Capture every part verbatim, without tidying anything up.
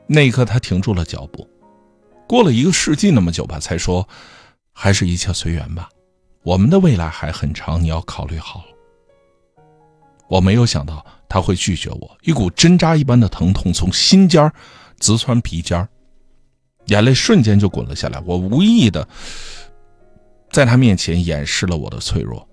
那一刻他停住了脚步，过了一个世纪那么久吧，才说还是一切随缘吧，我们的未来还很长，你要考虑好。我没有想到他会拒绝我，一股针扎一般的疼痛从心尖直穿皮尖，眼泪瞬间就滚了下来。我无意的在他面前掩饰了我的脆弱，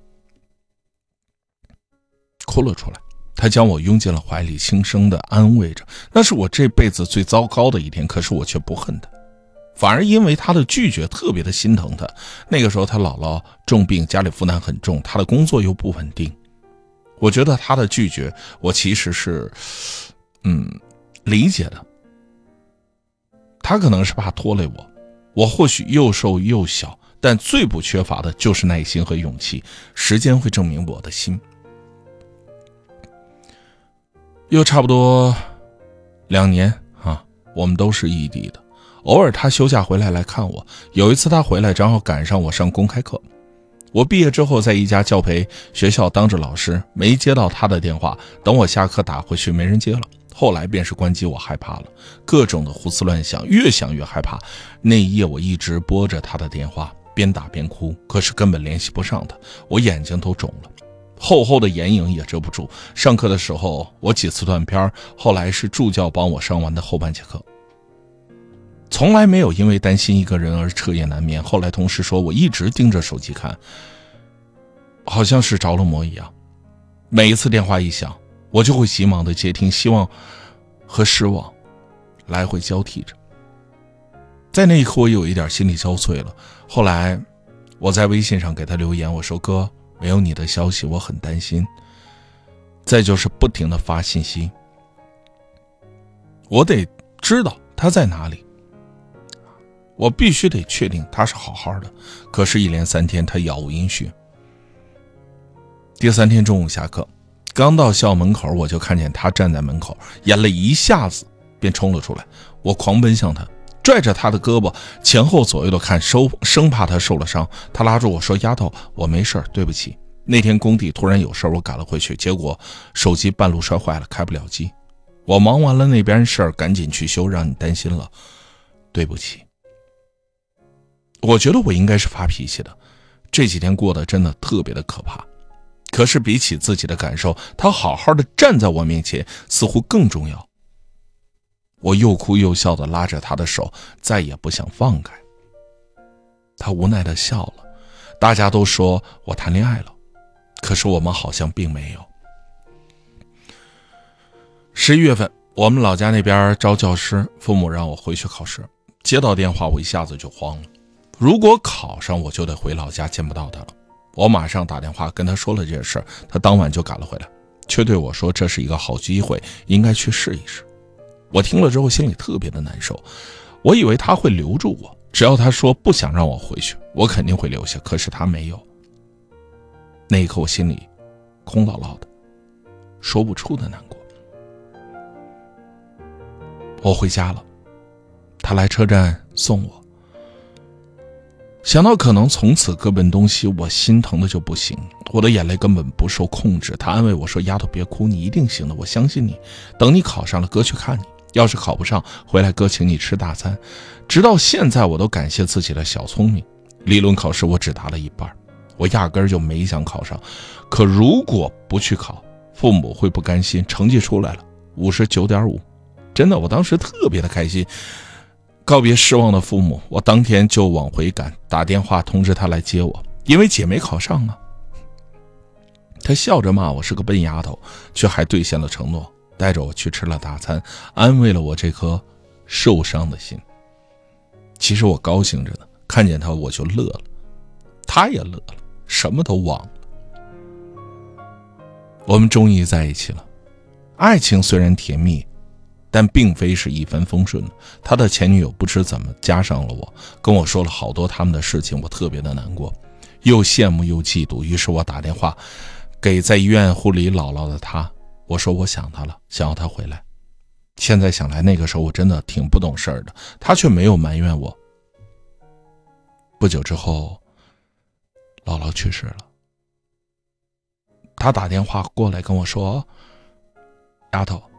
哭了出来。他将我拥进了怀里，轻声的安慰着。那是我这辈子最糟糕的一天，可是我却不恨他，反而因为他的拒绝特别的心疼他。那个时候他姥姥重病，家里负担很重，他的工作又不稳定。我觉得他的拒绝我其实是嗯理解的，他可能是怕拖累我，我或许又瘦又小，但最不缺乏的就是耐心和勇气，时间会证明我的心。又差不多两年啊，我们都是异地的，偶尔他休假回来来看我。有一次他回来正好赶上我上公开课，我毕业之后在一家教培学校当着老师，没接到他的电话，等我下课打回去没人接了，后来便是关机。我害怕了，各种的胡思乱想，越想越害怕。那一夜我一直拨着他的电话，边打边哭，可是根本联系不上他，我眼睛都肿了，厚厚的眼影也遮不住。上课的时候我几次断片，后来是助教帮我上完的后半节课。从来没有因为担心一个人而彻夜难眠。后来同事说我一直盯着手机看，好像是着了魔一样。每一次电话一响，我就会急忙的接听，希望和失望来回交替着。在那一刻我有一点心力交瘁了。后来我在微信上给他留言，我说哥，没有你的消息我很担心。再就是不停的发信息，我得知道他在哪里，我必须得确定他是好好的。可是一连三天他杳无音讯。第三天中午下课，刚到校门口，我就看见他站在门口，眼泪一下子便冲了出来。我狂奔向他，拽着他的胳膊前后左右的看，收生怕他受了伤。他拉住我说，丫头，我没事，对不起，那天工地突然有事，我赶了回去，结果手机半路摔坏了，开不了机。我忙完了那边事儿，赶紧去修，让你担心了，对不起。我觉得我应该是发脾气的，这几天过得真的特别的可怕。可是比起自己的感受，他好好的站在我面前似乎更重要。我又哭又笑的拉着他的手，再也不想放开。他无奈的笑了。大家都说我谈恋爱了，可是我们好像并没有。十一月份，我们老家那边招教师，父母让我回去考试。接到电话，我一下子就慌了。如果考上，我就得回老家，见不到他了。我马上打电话跟他说了这件事，他当晚就赶了回来，却对我说这是一个好机会，应该去试一试。我听了之后心里特别的难受，我以为他会留住我，只要他说不想让我回去，我肯定会留下，可是他没有。那一刻我心里空落落的，说不出的难过。我回家了，他来车站送我。想到可能从此各奔东西，我心疼的就不行，我的眼泪根本不受控制。他安慰我说，丫头别哭，你一定行的，我相信你，等你考上了哥去看你，要是考不上回来哥请你吃大餐。直到现在我都感谢自己的小聪明。理论考试我只答了一半，我压根儿就没想考上，可如果不去考，父母会不甘心。成绩出来了 五十九点五， 真的我当时特别的开心。告别失望的父母，我当天就往回赶，打电话通知他来接我，因为姐没考上啊。他笑着骂我是个笨丫头，却还兑现了承诺，带着我去吃了大餐，安慰了我这颗受伤的心。其实我高兴着呢，看见他我就乐了，他也乐了，什么都忘了。我们终于在一起了。爱情虽然甜蜜，但并非是一帆风顺。他的前女友不知怎么加上了我，跟我说了好多他们的事情，我特别的难过，又羡慕又嫉妒。于是我打电话给在医院护理姥姥的他，我说我想他了，想要他回来。现在想来，那个时候我真的挺不懂事儿的，他却没有埋怨我。不久之后，姥姥去世了。他打电话过来跟我说，丫头，